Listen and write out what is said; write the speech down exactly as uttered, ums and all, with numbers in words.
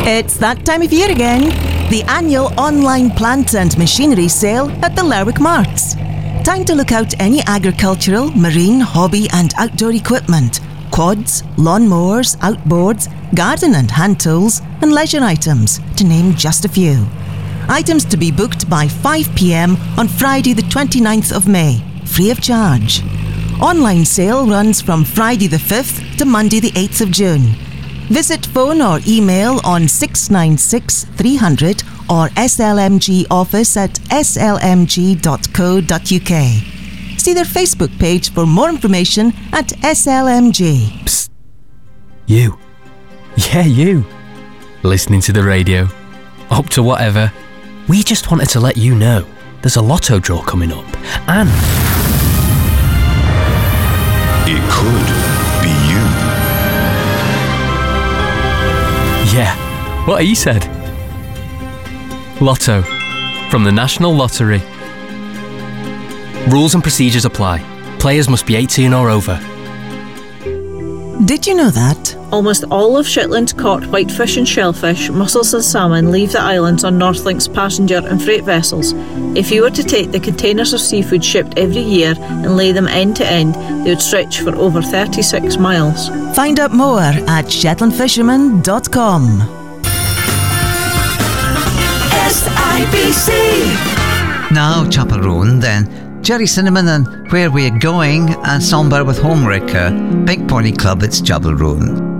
It's that time of year again. The annual online plant and machinery sale at the Lerwick Marts. Time to look out any agricultural, marine, hobby and outdoor equipment, quads, lawn mowers, outboards, garden and hand tools and leisure items, to name just a few. Items to be booked by five p.m. on Friday the twenty-ninth of May, free of charge. Online sale runs from Friday the fifth to Monday the eighth of June. Visit phone or email on six nine six three hundred or S L M G office at s l m g dot co dot u k. See their Facebook page for more information at S L M G. Psst. You. Yeah, you. Listening to the radio. Up to whatever. We just wanted to let you know there's a lotto draw coming up, and it could be you. Yeah, what he said. Lotto, from the National Lottery. Rules and procedures apply. Players must be eighteen or over. Did you know that? Almost all of Shetland's caught whitefish and shellfish, mussels and salmon leave the islands on Northlink's passenger and freight vessels. If you were to take the containers of seafood shipped every year and lay them end to end, they would stretch for over thirty-six miles. Find out more at shetland fisherman dot com. S I B C. Now, Chapel Roan, then. Jerry Cinnamon and Where We're Going, and Somber with Homewrecker. Big Pony Club, it's Chapel Roan.